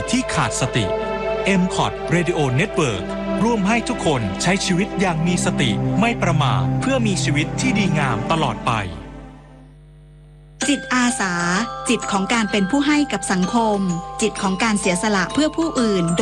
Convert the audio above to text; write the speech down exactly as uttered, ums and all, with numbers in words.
ที่ขาดสติ เอ็ม คอท Radio Network ร่วมให้ทุกคนใช้ชีวิตอย่างมีสติไม่ประมาทเพื่อมีชีวิตที่ดีงามตลอดไปจิตอาสาจิตของการเป็นผู้ให้กับสังคมจิตของการเสียสละเพื่อผู้อื่น